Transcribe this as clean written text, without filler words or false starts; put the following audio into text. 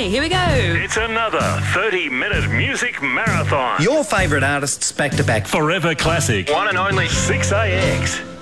Okay, here we go. It's another 30-minute music marathon. Your favourite artists back to back. Forever Classic. One and only 6AX.